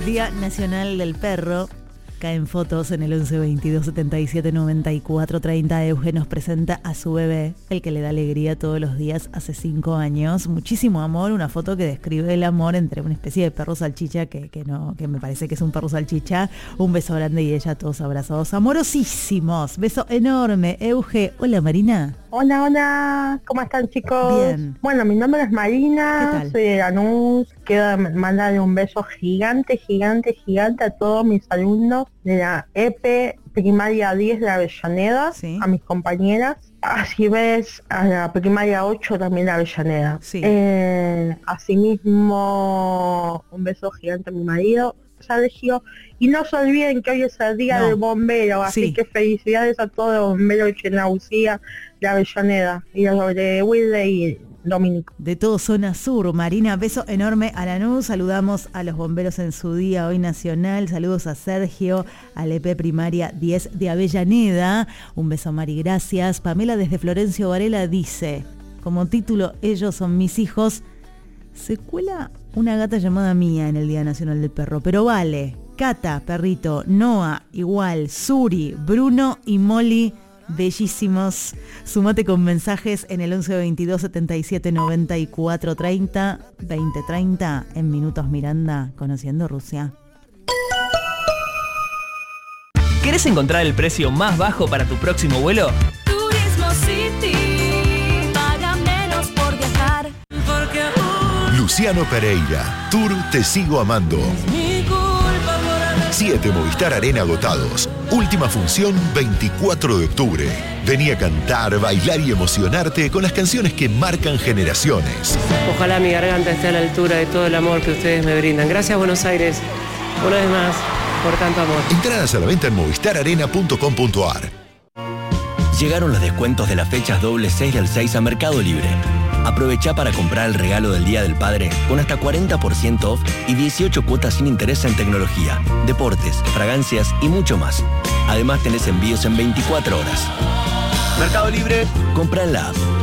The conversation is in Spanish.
Día Nacional del Perro. Caen fotos en el 11 22 77 94 30. Euge nos presenta a su bebé, el que le da alegría todos los días hace 5 años. Muchísimo amor, una foto que describe el amor entre una especie de perro salchicha que me parece que es un perro salchicha. Un beso grande y ella todos abrazados, amorosísimos. Beso enorme, Euge. Hola, Marina. Hola, ¿cómo están, chicos? Bien. Bueno, mi nombre es Marina, ¿Qué tal? soy de Lanús. Quiero mandarle un beso gigante a todos mis alumnos de la EP primaria 10 de Avellaneda, Sí. a mis compañeras. Así ves, a la primaria 8 también de Avellaneda. Sí. Asimismo, un beso gigante a mi marido, Sergio. Y no se olviden que hoy es el día No. del bombero, así Sí. que felicidades a todos los bomberos de Chenaucía, de Avellaneda, y a los de Wilde y Dominico. De todo Zona Sur, Marina, beso enorme a Lanús. Saludamos a los bomberos en su día hoy nacional. Saludos a Sergio, al EP Primaria 10 de Avellaneda. Un beso, Mari, gracias. Pamela desde Florencio Varela dice, como título, ellos son mis hijos. Se cuela una gata llamada Mía en el Día Nacional del Perro, pero vale. Cata, perrito, Noah, igual, Suri, Bruno y Molly, bellísimos. Sumate con mensajes en el 11 22 77 94 30 20 30 en Minutos Miranda, conociendo Rusia. ¿Querés encontrar el precio más bajo para tu próximo vuelo? Turismo City, paga menos por viajar. Porque Luciano Pereira, Tour Te Sigo Amando. mi culpa por haber 7 Movistar Arena agotados. Última función 24 de octubre. Vení a cantar, bailar y emocionarte con las canciones que marcan generaciones. Ojalá mi garganta esté a la altura de todo el amor que ustedes me brindan. Gracias, Buenos Aires, una vez más, por tanto amor. Entradas a la venta en movistararena.com.ar. Llegaron los descuentos de las fechas doble 6 del 6 a Mercado Libre. Aprovecha para comprar el regalo del Día del Padre con hasta 40% off y 18 cuotas sin interés en tecnología, deportes, fragancias y mucho más. Además tenés envíos en 24 horas. Mercado Libre, compra en la app.